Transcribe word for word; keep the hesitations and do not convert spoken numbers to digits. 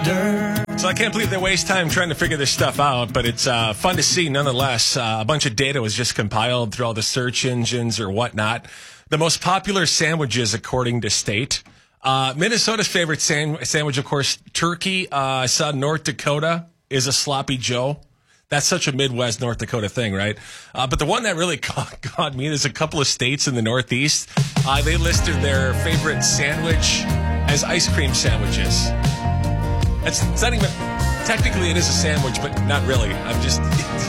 wonder. So I can't believe they waste time trying to figure this stuff out, but it's uh, fun to see nonetheless. Uh, a bunch of data was just compiled through all the search engines or whatnot. The most popular sandwiches according to state. Uh, Minnesota's favorite san- sandwich, of course, turkey. Uh, I saw North Dakota is a sloppy Joe. That's such a Midwest, North Dakota thing, right? Uh, but the one that really caught, caught me, there's a couple of states in the Northeast. Uh, they listed their favorite sandwich as ice cream sandwiches. It's, it's not even, technically it is a sandwich, but not really. I'm just...